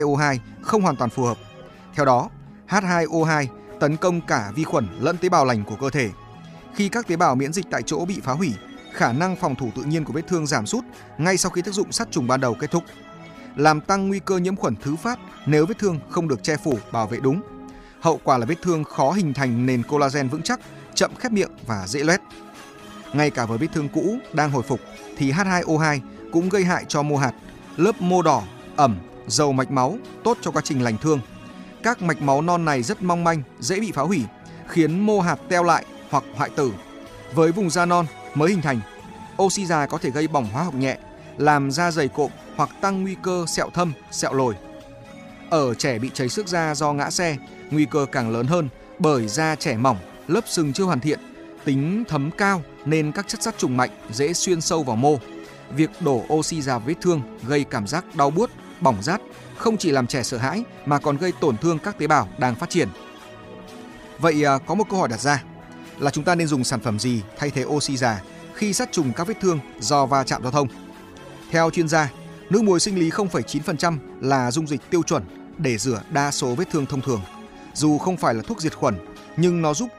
H2O2 không hoàn toàn phù hợp. Theo đó, H2O2 tấn công cả vi khuẩn lẫn tế bào lành của cơ thể. Khi các tế bào miễn dịch tại chỗ bị phá hủy, khả năng phòng thủ tự nhiên của vết thương giảm sút ngay sau khi tác dụng sát trùng ban đầu kết thúc, làm tăng nguy cơ nhiễm khuẩn thứ phát nếu vết thương không được che phủ bảo vệ đúng. Hậu quả là vết thương khó hình thành nền collagen vững chắc, chậm khép miệng và dễ loét. Ngay cả với vết thương cũ đang hồi phục thì H2O2 cũng gây hại cho mô hạt, lớp mô đỏ, ẩm, giàu mạch máu, tốt cho quá trình lành thương. Các mạch máu non này rất mong manh, dễ bị phá hủy, khiến mô hạt teo lại hoặc hoại tử. Với vùng da non mới hình thành, oxy già có thể gây bỏng hóa học nhẹ, làm da dày cộm hoặc tăng nguy cơ sẹo thâm, sẹo lồi. Ở trẻ bị cháy xước da do ngã xe, nguy cơ càng lớn hơn bởi da trẻ mỏng, lớp sừng chưa hoàn thiện, tính thấm cao nên các chất sát trùng mạnh dễ xuyên sâu vào mô. Việc đổ oxy già vết thương gây cảm giác đau buốt, bỏng rát, không chỉ làm trẻ sợ hãi mà còn gây tổn thương các tế bào đang phát triển. Vậy có một câu hỏi đặt ra là chúng ta nên dùng sản phẩm gì thay thế oxy già khi sát trùng các vết thương do va chạm giao thông? Theo chuyên gia, nước muối sinh lý 0,9% là dung dịch tiêu chuẩn để rửa đa số vết thương thông thường. Dù không phải là thuốc diệt khuẩn, nhưng nó giúp